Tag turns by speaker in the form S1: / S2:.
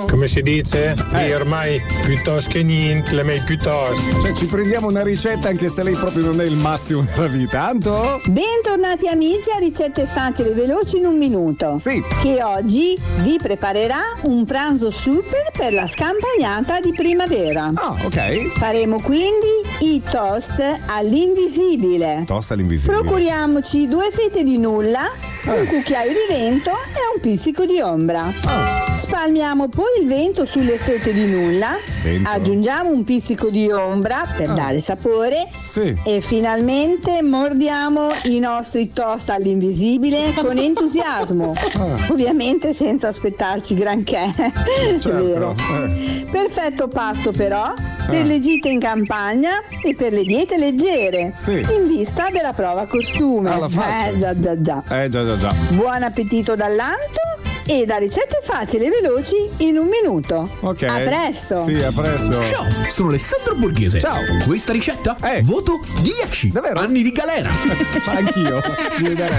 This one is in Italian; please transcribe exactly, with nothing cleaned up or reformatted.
S1: come si dice?
S2: Eh.
S1: Io ormai piuttosto che niente, le mei piuttosto.
S2: Cioè, ci prendiamo una ricetta anche se lei proprio non è il massimo della vita. Tanto?
S3: Bentornati amici a Ricette facili e veloci in un minuto.
S2: Sì.
S3: Che oggi vi preparerà un pranzo super per la scampagnata di primavera.
S2: Ah, ok.
S3: Faremo quindi i toast all'invisibile.
S2: Tosta all'invisibile.
S3: Procuriamoci due fette di nulla, un cucchiaio di vento e un pizzico di ombra.
S2: Ah.
S3: Spalmiamo poi il vento sulle fette di nulla,
S2: Vento.
S3: aggiungiamo un pizzico di ombra per
S2: Ah.
S3: dare sapore
S2: Sì.
S3: e finalmente mordiamo i nostri toast all'invisibile con entusiasmo.
S2: Ah.
S3: Ovviamente senza aspettarci granché.
S2: Certo.
S3: È vero.
S2: Eh.
S3: Perfetto pasto però per
S2: Ah.
S3: le gite in campagna e per le diete leggere,
S2: Sì.
S3: in vista della prova costume.
S2: Alla faccia.
S3: Eh già già già.
S2: Eh, già, già, già.
S3: Buon appetito dall'Anto e da ricette facili e veloci in un minuto.
S2: Ok.
S3: A presto.
S2: Sì, a presto.
S4: Ciao, sono Alessandro Borghese.
S2: Ciao.
S4: Questa ricetta?
S2: Eh.
S4: Voto dieci.
S2: Davvero?
S4: Anni di galera.
S2: Anch'io. Devi dare